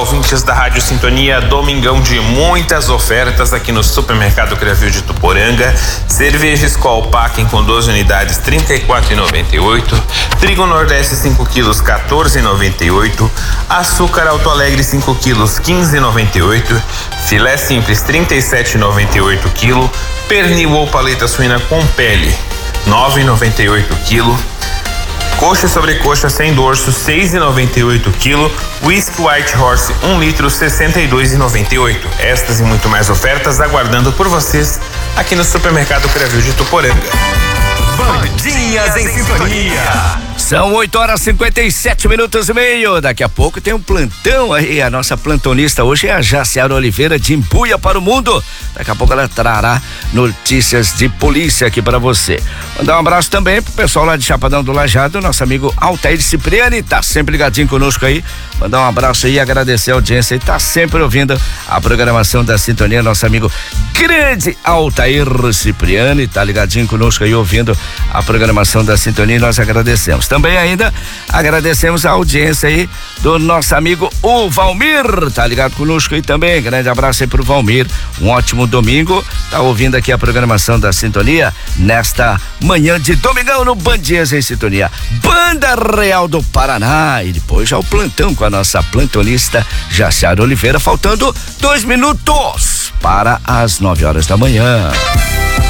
ouvintes da Rádio Sintonia, domingão de muitas ofertas aqui no Supermercado Crevil de Tuporanga. Cerveja Skol Packing com 12 unidades, R$ 34,98. Trigo Nordeste 5 quilos, R$ 14,98. Açúcar Alto Alegre 5 quilos, R$ 15,98. Filé Simples 37,98 quilo. Pernil ou paleta suína com pele, R$ 9,98 quilo. Coxa sobre coxa sem dorso, 6,98 quilo. Whisky White Horse 1 litro, 62,98. Estas e muito mais ofertas aguardando por vocês aqui no Supermercado Crevil de Tuporanga. Bandinhas em Sintonia. São 8h57 Daqui a pouco tem um plantão aí. A nossa plantonista hoje é a Jaciara Oliveira, de Embuia para o Mundo. Daqui a pouco ela trará notícias de polícia aqui para você. Mandar um abraço também pro pessoal lá de Chapadão do Lajado, nosso amigo Altair Cipriani, tá sempre ligadinho conosco aí. Mandar um abraço aí e agradecer a audiência e tá sempre ouvindo a programação da Sintonia, nosso amigo grande Altair Cipriani, tá ligadinho conosco aí ouvindo a programação da Sintonia e nós agradecemos. Também ainda agradecemos a audiência aí do nosso amigo o Valmir, tá ligado conosco aí também. Grande abraço aí pro Valmir, um ótimo domingo, tá ouvindo aqui a programação da Sintonia nesta manhã de domingão no Bandinhas em Sintonia. Banda Real do Paraná e depois já o plantão com a nossa plantonista Jaciara Oliveira, faltando 2 minutos para as 9 horas da manhã.